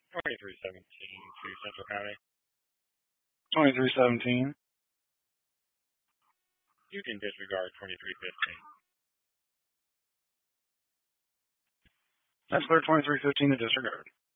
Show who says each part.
Speaker 1: 2317 to Central County.
Speaker 2: 2317.
Speaker 1: You can disregard 2315.
Speaker 2: That's clear 2315 to disregard.